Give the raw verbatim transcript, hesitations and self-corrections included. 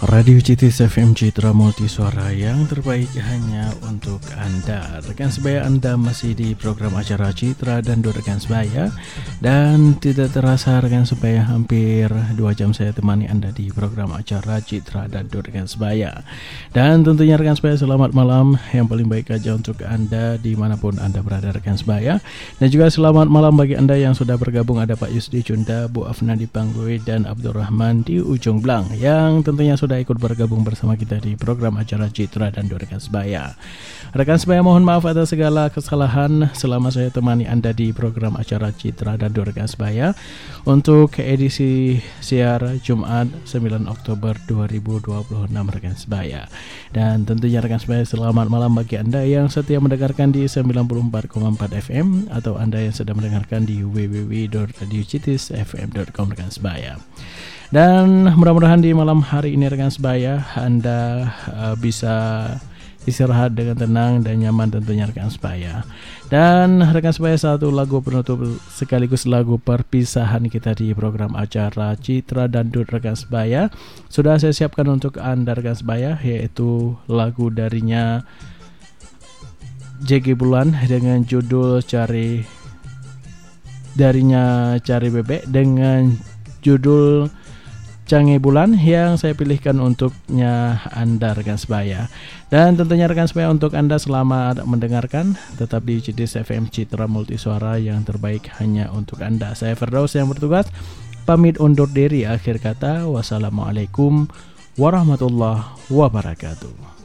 Radio Citis F M Citra Multisuara yang terbaik hanya untuk Anda. Rekan sebaya, Anda masih di program acara Citra dan Dua Rekan Sebaya. Dan tidak terasa rekan sebaya, hampir dua jam saya temani Anda di program acara Citra dan Dua Rekan Sebaya. Dan tentunya rekan sebaya, selamat malam yang paling baik aja untuk Anda dimanapun Anda berada rekan sebaya. Dan juga selamat malam bagi Anda yang sudah bergabung. Ada Pak Yusdi Cunda, Bu Afna di Panggui, dan Abdurrahman di Ujung Blang yang tentunya sudah sudah ikut bergabung bersama kita di program acara Citra dan Dua Rekan Sebaya. Rekan sebaya, mohon maaf atas segala kesalahan selama saya temani Anda di program acara Citra dan Dua Rekan Sebaya untuk edisi siar Jumat sembilan Oktober dua ribu dua puluh enam rekan sebaya. Dan tentunya rekan sebaya, selamat malam bagi Anda yang setia mendengarkan di sembilan puluh empat koma empat F M atau Anda yang sedang mendengarkan di w w w dot radio citis f m dot com rekan sebaya. Dan mudah-mudahan di malam hari ini rekan sebaya Anda uh, bisa istirahat dengan tenang dan nyaman tentunya rekan sebaya. Dan rekan sebaya, satu lagu penutup sekaligus lagu perpisahan kita di program acara Citra dan Dua Rekan Sebaya sudah saya siapkan untuk Anda rekan sebaya, yaitu lagu darinya J G Bulan dengan judul Cari darinya Cari Bebek dengan judul Canggih Bulan yang saya pilihkan untuknya Anda rekan sebaya. Dan tentunya rekan sebaya, untuk Anda selamat mendengarkan, tetap di C D S F M Citra Multisuara yang terbaik hanya untuk Anda. Saya Firdaus yang bertugas pamit undur diri. Akhir kata, wassalamualaikum warahmatullahi wabarakatuh.